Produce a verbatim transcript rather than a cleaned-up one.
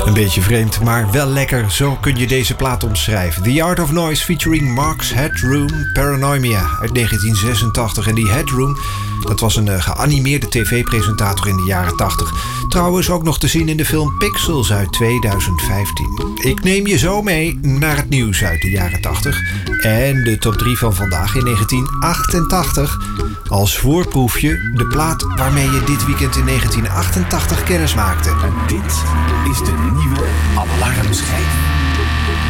Een beetje vreemd, maar wel lekker. Zo kun je deze plaat omschrijven. The Art of Noise featuring Mark's Headroom Paranoia uit negentien zesentachtig. En die Headroom, dat was een uh, geanimeerde tv-presentator in de jaren tachtig. Trouwens ook nog te zien in de film Pixels uit tweeduizend vijftien. Ik neem je zo mee naar het nieuws uit de jaren tachtig. En de top drie van vandaag in negentien achtentachtig. Als voorproefje de plaat waarmee je dit weekend in negentien achtentachtig kennis maakte. En dit is de nieuwe alarmschijf.